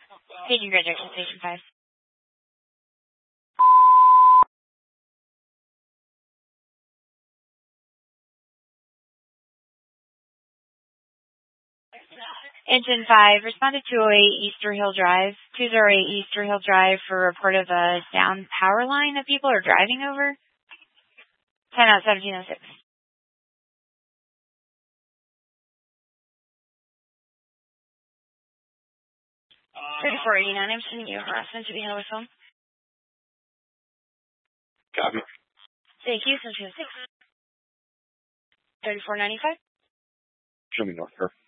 Paging Graduation Station 5. Engine 5, responded to 208 Easter Hill Drive. 208 Easter Hill Drive for a report of a down power line that people are driving over. 10 out 1706. 3489, I'm sending you a harassment to be handled with phone. Copy. Thank you, 726. 3495. Show me North Curve.